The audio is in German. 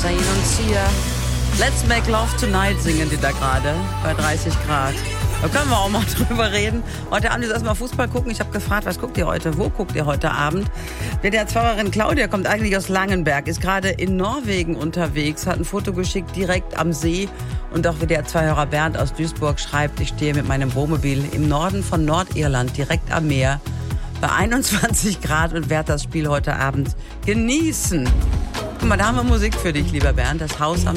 Zayn und Sia. Let's Make Love Tonight singen die da gerade bei 30 Grad. Da können wir auch mal drüber reden. Heute Abend ist erstmal Fußball gucken. Ich habe gefragt, was guckt ihr heute? Wo guckt ihr heute Abend? WDR-Fahrerin Claudia kommt eigentlich aus Langenberg, ist gerade in Norwegen unterwegs, hat ein Foto geschickt direkt am See. Und auch WDR-2-Hörer Bernd aus Duisburg schreibt, ich stehe mit meinem Wohnmobil im Norden von Nordirland, direkt am Meer, bei 21 Grad und werde das Spiel heute Abend genießen. Guck mal, da haben wir Musik für dich, lieber Bernd. Das Haus am